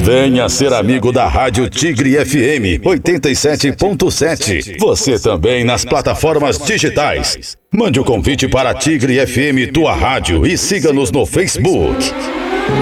Venha ser amigo da Rádio Tigre FM 87.7. Você também nas plataformas digitais. Mande o convite para Tigre FM Tua Rádio e siga-nos no Facebook.